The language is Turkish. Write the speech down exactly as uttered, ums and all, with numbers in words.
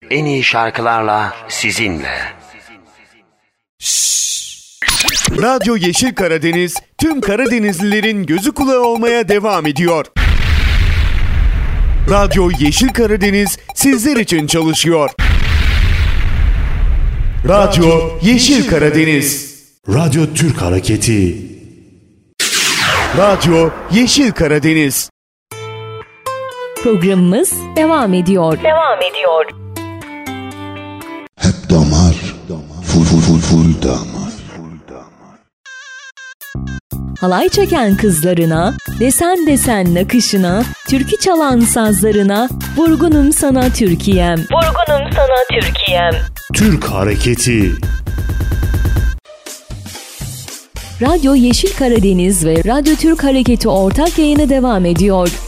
En iyi şarkılarla sizinle. Radyo Yeşil Karadeniz tüm Karadenizlilerin gözü kulağı olmaya devam ediyor. Radyo Yeşil Karadeniz sizler için çalışıyor. Radyo Yeşil Karadeniz. Radyo Türk Hareketi. Radyo Yeşil Karadeniz. Programımız devam ediyor. Devam ediyor. Hep damar, full full full full damar. Halay çeken kızlarına, desen desen nakışına, türkü çalan sazlarına, vurgunum sana Türkiye'm. Vurgunum sana Türkiye'm. Türk Hareketi. Radyo Yeşil Karadeniz ve Radyo Türk Hareketi ortak yayına devam ediyor.